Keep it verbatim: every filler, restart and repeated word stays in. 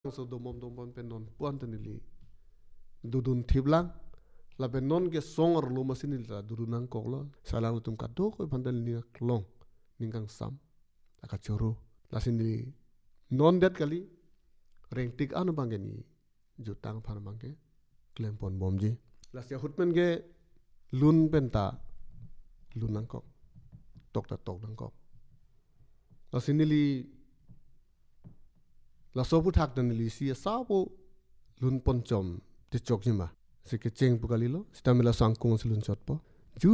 so domom domom penon puan tenili dudun thiblang la penon ke song or lo masin la dudunang koklo salang tum kaddo ko pandal ni klong ningkang sam akachoro la sinili non det kali reng tik anu bangeni jutang phan bangke klempon bomji la sia hutmen ge lun penta lunang kok tok ta tok nang kok la sinili la sobu thak dan li si sapo lun ponchom ti chok jima sike cheng pukalilo stamila sangkung silun chot po